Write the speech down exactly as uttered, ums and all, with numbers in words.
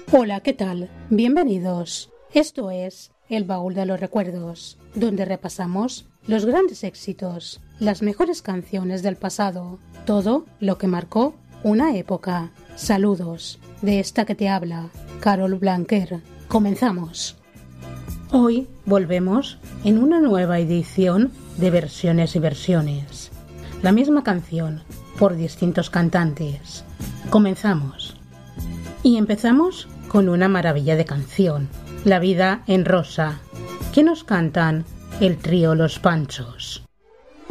Hola, ¿qué tal? Bienvenidos. Esto es El Baúl de los Recuerdos, donde repasamos los grandes éxitos, las mejores canciones del pasado, todo lo que marcó una época. Saludos, de esta que te habla, Carol Blanquer. Comenzamos. Hoy volvemos en una nueva edición de Versiones y Versiones. La misma canción, por distintos cantantes. Comenzamos. Y empezamos con una maravilla de canción, La vida en rosa, que nos cantan el trío Los Panchos.